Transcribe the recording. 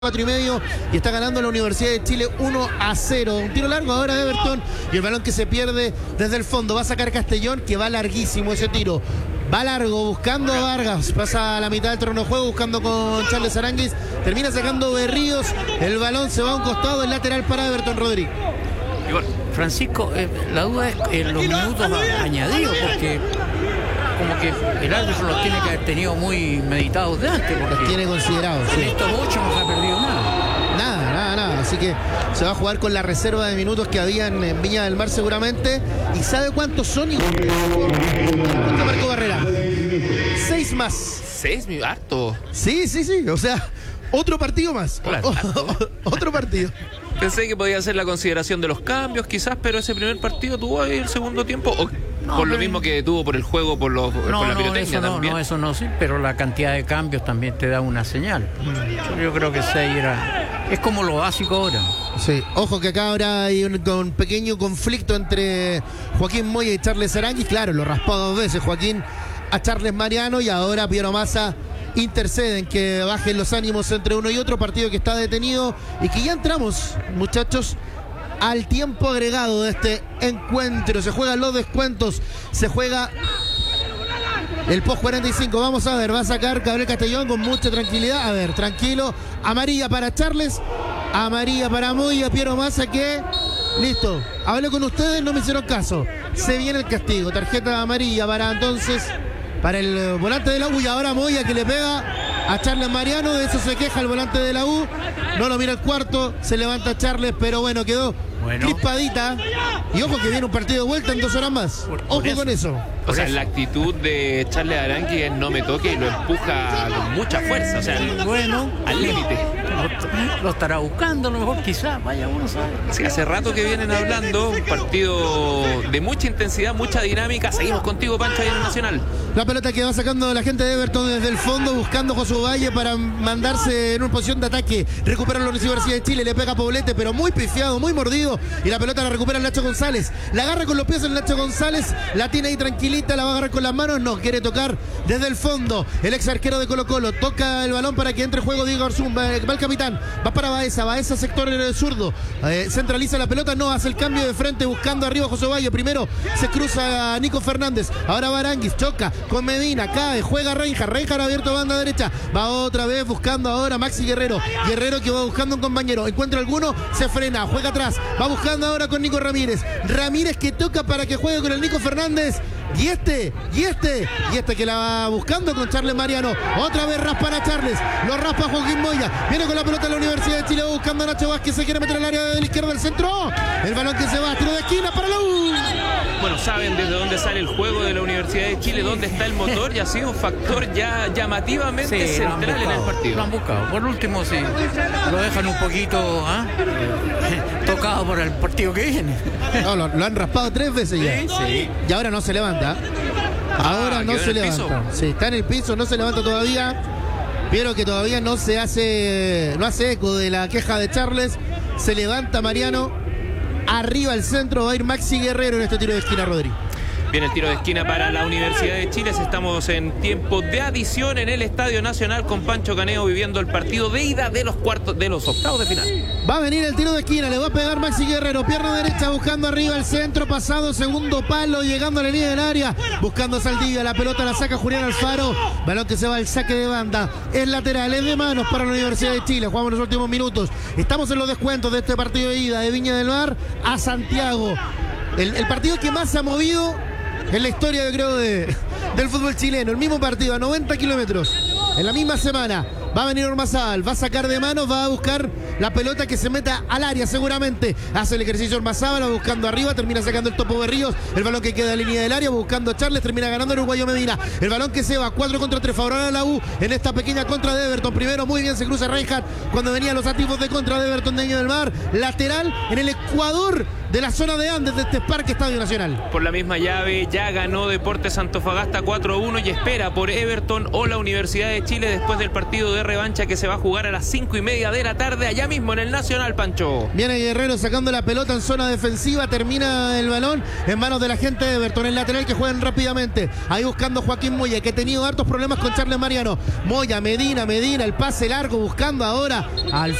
4:30 y está ganando la Universidad de Chile 1-0. Un tiro largo ahora de Everton y el balón que se pierde desde el fondo. Va a sacar Castellón, que va larguísimo ese tiro. Va largo, buscando a Vargas. Pasa a la mitad del terreno de juego, buscando con Charles Aranguis. Termina sacando Berríos. El balón se va a un costado, el lateral para Everton Rodríguez. Francisco, la duda es en los minutos añadidos, porque como que el árbitro los tiene que haber tenido muy meditados de antes. Los tiene considerados, sí. En estos 8 no se ha perdido nada. Nada. Así que se va a jugar con la reserva de minutos que habían en Viña del Mar seguramente. ¿Y sabe cuántos son? ¿Cuánto marcó Barrera? 6 más. 6, harto. Sí. O sea, otro partido más. Claro. Otro partido. Pensé que podía ser la consideración de los cambios, quizás, pero ese primer partido tuvo ahí el segundo tiempo. O no, por lo mismo que tuvo por el juego, por la pirotecnia eso también. No, eso no, sí, pero la cantidad de cambios también te da una señal. Yo creo que 6 es como lo básico ahora. Sí, ojo que acá ahora hay un pequeño conflicto entre Joaquín Moya y Charles Aranguis. Claro, lo raspó 2 veces Joaquín a Charles Mariano y ahora Piero Massa intercede en que bajen los ánimos entre uno y otro. Partido que está detenido y que ya entramos, muchachos, al tiempo agregado de este encuentro. Se juegan los descuentos, se juega el post 45. Vamos a ver, va a sacar Gabriel Castellón con mucha tranquilidad. A ver, tranquilo. Amarilla para Charles, amarilla para Moya. Piero Massa que... Listo, hablé con ustedes, no me hicieron caso. Se viene el castigo, tarjeta amarilla para entonces... Para el volante de la U, y ahora Moya que le pega a Charles Mariano. De eso se queja el volante de la U. No lo mira el cuarto, se levanta Charles, pero bueno, quedó crispadita. Y ojo que viene un partido de vuelta en 2 horas más. Ojo con eso. O sea, la actitud de Charles Aranguis es no me toque y lo empuja con mucha fuerza. O sea, al límite. Lo estará buscando a lo mejor, quizás, vaya uno sabe. Sí, hace rato que vienen hablando, un partido de mucha intensidad, mucha dinámica. Seguimos contigo, Pancho, ahí en el Nacional. La pelota que va sacando la gente de Everton desde el fondo, buscando José Valle para mandarse en una posición de ataque. Recupera la Universidad de Chile, le pega a Poblete, pero muy pifiado, muy mordido. Y la pelota la recupera el Nacho González. La agarra con los pies el Nacho González, la tiene ahí tranquilita, la va a agarrar con las manos. No, quiere tocar desde el fondo. El ex arquero de Colo Colo toca el balón para que entre en juego Diego Arzún. Va el capitán, va para Baeza sector zurdo. Centraliza la pelota, no, hace el cambio de frente buscando arriba a José Valle. Primero se cruza a Nico Fernández, ahora va Aranguis, choca con Medina, cae, juega Reinhardt abierto banda derecha, va otra vez buscando ahora Maxi Guerrero que va buscando un compañero, encuentra alguno, se frena, juega atrás, va buscando ahora con Nico Ramírez que toca para que juegue con el Nico Fernández. Y este que la va buscando con Charles Mariano. Otra vez raspan a Charles. Lo raspa Joaquín Moya. Viene con la pelota de la Universidad de Chile buscando a Nacho Vázquez. Se quiere meter al área de la izquierda del centro. El balón que se va, tiro de esquina para la U. Bueno, saben desde dónde sale el juego de la Universidad de Chile, dónde está el motor, y ha sido un factor ya llamativamente central en el partido. Lo han buscado. Por último, sí, lo dejan un poquito tocado por el partido que viene. No, lo han raspado 3 veces ya. Sí. Y ahora no se levanta. Ahora no se levanta. Sí, está en el piso, no se levanta todavía. Pero que todavía no hace eco de la queja de Charles. Se levanta Mariano. Arriba al centro va a ir Maxi Guerrero en este tiro de esquina, Rodri. Viene el tiro de esquina para la Universidad de Chile. Estamos en tiempo de adición en el Estadio Nacional con Pancho Caneo viviendo el partido de ida de los octavos de final. Va a venir el tiro de esquina, le va a pegar Maxi Guerrero, pierna derecha buscando arriba el centro, pasado segundo palo, llegando a la línea del área, buscando Saldivia, la pelota la saca Julián Alfaro, balón que se va al saque de banda, es lateral, es de manos para la Universidad de Chile. Jugamos los últimos minutos, estamos en los descuentos de este partido de ida de Viña del Mar a Santiago, el partido que más se ha movido en la historia, yo creo, del fútbol chileno. El mismo partido a 90 kilómetros, en la misma semana. Va a venir Ormazábal, va a sacar de manos, va a buscar la pelota que se meta al área seguramente. Hace el ejercicio Ormazábal, va buscando arriba, termina sacando el Topo Berríos. El balón que queda en línea del área, buscando a Charles, termina ganando el uruguayo Medina. El balón que se va 4 contra 3, favorable a la U en esta pequeña contra de Everton. Primero muy bien se cruza Reinhardt cuando venían los activos de contra de Everton de Viña del Mar. Lateral en el Ecuador de la zona de Andes de este Parque Estadio Nacional. Por la misma llave ya ganó Deportes Antofagasta 4-1 y espera por Everton o la Universidad de Chile después del partido de revancha que se va a jugar a las 5:30 de la tarde allá mismo en el Nacional, Pancho. Viene Guerrero sacando la pelota en zona defensiva, termina el balón en manos de la gente de Everton, el lateral que juegan rápidamente, ahí buscando Joaquín Moya, que ha tenido hartos problemas con Charles Mariano. Moya, Medina, el pase largo buscando ahora al